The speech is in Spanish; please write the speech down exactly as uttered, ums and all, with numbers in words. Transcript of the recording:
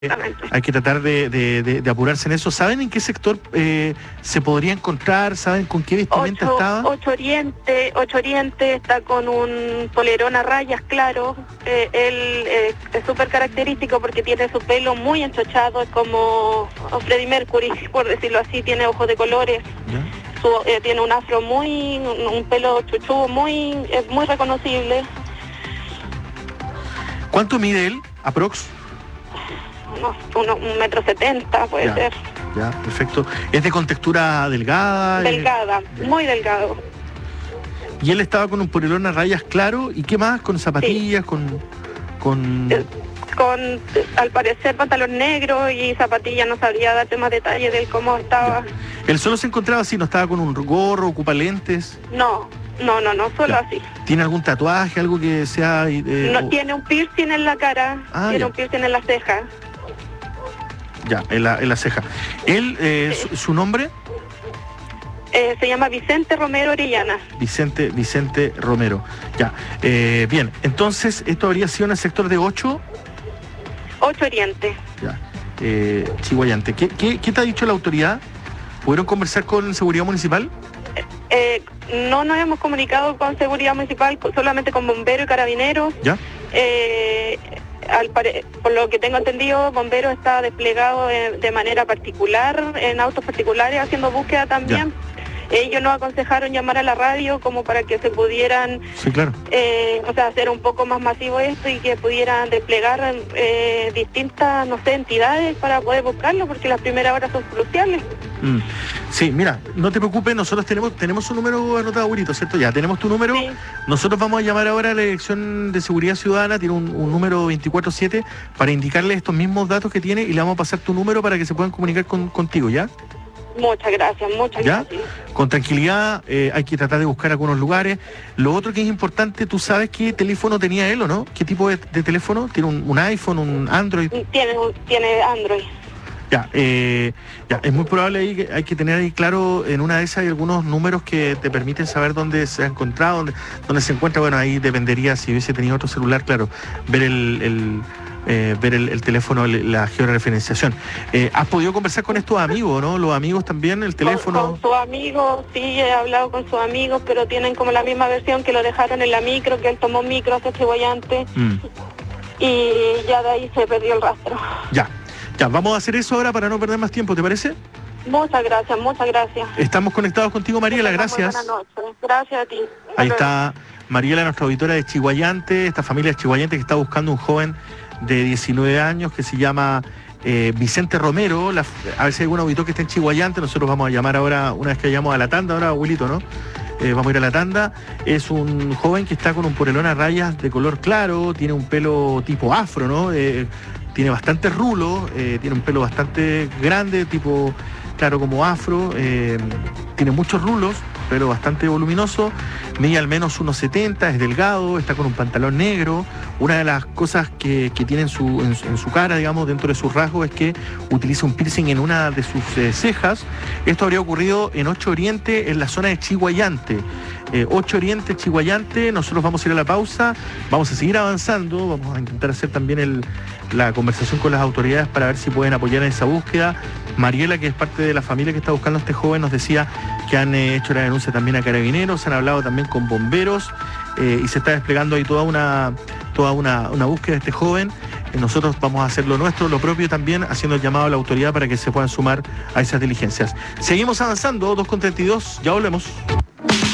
Exactamente. Hay que tratar de, de, de, de apurarse en eso. ¿Saben en qué sector eh, se podría encontrar? ¿Saben con qué vestimenta Ocho, estaba? ocho Oriente, ocho Oriente está con un polerón a rayas, claro. Eh, él eh, es súper característico porque tiene su pelo muy enchochado, es como Freddie Mercury, por decirlo así, tiene ojos de colores. ¿Ya? Su, eh, tiene un afro muy, un, un pelo chuchu muy, es muy reconocible. ¿Cuánto mide él, aprox? Unos, uno, un metro setenta puede Ya, ser. Ya, perfecto. ¿Es de contextura delgada? Delgada, Ya. muy delgado. Y él estaba con un polerón a rayas claro. ¿Y qué más? ¿Con zapatillas? Sí. ¿Con...? con... Eh, con, al parecer, pantalón negro y zapatillas. No sabría darte más detalles de cómo estaba. Ya. ¿Él solo se encontraba así? ¿No estaba con un gorro, ocupa lentes? No, no, no, no, solo ya. así. ¿Tiene algún tatuaje, algo que sea...? Eh, no, o... Tiene un piercing en la cara, ah, tiene ya. un piercing en la ceja. Ya, en la, en la ceja. ¿Él, eh, sí. su, su nombre? Eh, se llama Vicente Romero Orellana. Vicente, Vicente Romero. Ya, eh, bien. Entonces, ¿esto habría sido en el sector de ocho? ocho Oriente. Ya, eh, Chiguayante. ¿Qué, qué, ¿Qué te ha dicho la autoridad? ¿Pudieron conversar con Seguridad Municipal? Eh, no nos hemos comunicado con Seguridad Municipal, solamente con bomberos y carabineros. ¿Ya? Eh, al pare... Por lo que tengo entendido, bomberos está desplegado eh, de manera particular, en autos particulares, haciendo búsqueda también. Ya. Ellos nos aconsejaron llamar a la radio como para que se pudieran, sí, claro. eh, o sea, hacer un poco más masivo esto y que pudieran desplegar eh, distintas, no sé, entidades para poder buscarlo, porque las primeras horas son cruciales. Mm. Sí, mira, no te preocupes, nosotros tenemos tenemos su número anotado, Burito, ¿cierto? Ya, tenemos tu número. Sí. Nosotros vamos a llamar ahora a la Dirección de Seguridad Ciudadana, tiene un, un número veinticuatro siete, para indicarle estos mismos datos que tiene y le vamos a pasar tu número para que se puedan comunicar con, contigo, ¿ya? Muchas gracias, muchas ¿Ya? gracias. Con tranquilidad, eh, hay que tratar de buscar algunos lugares. Lo otro que es importante, ¿tú sabes qué teléfono tenía él o no? ¿Qué tipo de, de teléfono? ¿Tiene un, un iPhone, un Android? Tiene, tiene Android. Ya, eh, ya, es muy probable ahí que hay que tener ahí claro, en una de esas hay algunos números que te permiten saber dónde se ha encontrado, dónde, dónde se encuentra. Bueno, ahí dependería, si hubiese tenido otro celular, claro, ver el... el Eh, ver el, el teléfono, la georreferenciación. Eh, ¿Has podido conversar con estos amigos, no? Los amigos también, el teléfono. Con, con sus amigos, sí, he hablado con sus amigos, pero tienen como la misma versión, que lo dejaron en la micro, que él tomó micro hacia Chiguayante, mm. y ya de ahí se perdió el rastro. Ya, ya, vamos a hacer eso ahora para no perder más tiempo, ¿te parece? Muchas gracias, muchas gracias. Estamos conectados contigo, Mariela, gracias. Buenas noches, gracias a ti. Ahí está Mariela, nuestra auditora de Chiguayante, esta familia de Chiguayante que está buscando un joven de diecinueve años que se llama eh, Vicente Romero. La, a ver si hay algún auditor que esté en Chiguayante. Nosotros vamos a llamar ahora, una vez que vayamos a la tanda, ahora, abuelito, ¿no? Eh, vamos a ir a la tanda. Es un joven que está con un polerón a rayas de color claro, tiene un pelo tipo afro, ¿no? Eh, tiene bastante rulo, eh, tiene un pelo bastante grande, tipo claro como afro, eh, tiene muchos rulos, pero bastante voluminoso, mide al menos uno setenta, es delgado, está con un pantalón negro. Una de las cosas que, que tiene en su, en, en su cara, digamos, dentro de sus rasgos, es que utiliza un piercing en una de sus eh, cejas. Esto habría ocurrido en ocho Oriente, en la zona de Chiguayante. Eh, ocho Oriente, Chiguayante. Nosotros vamos a ir a la pausa, vamos a seguir avanzando, vamos a intentar hacer también el, la conversación con las autoridades para ver si pueden apoyar en esa búsqueda. Mariela, que es parte de la familia que está buscando a este joven, nos decía que han eh, hecho la denuncia también a carabineros, han hablado también con bomberos, eh, y se está desplegando ahí toda una toda una, una búsqueda de este joven. Eh, nosotros vamos a hacer lo nuestro, lo propio también, haciendo el llamado a la autoridad para que se puedan sumar a esas diligencias. Seguimos avanzando, dos con treinta y dos, ya volvemos.